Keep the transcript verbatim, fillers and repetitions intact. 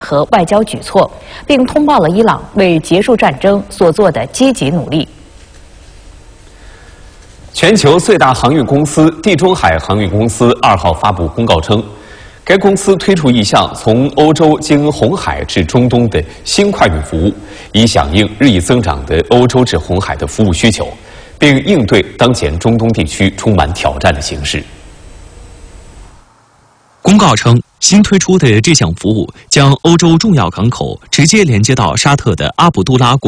和外交举措，并通报了伊朗为结束战争所做的积极努力。 全球最大航运公司地中海航运公司二号发布公告称，该公司推出一项从欧洲经红海至中东的新快运服务，以响应日益增长的欧洲至红海的服务需求，并应对当前中东地区充满挑战的形势。 公告称，新推出的这项服务将欧洲重要港口直接连接到沙特的阿卜杜拉国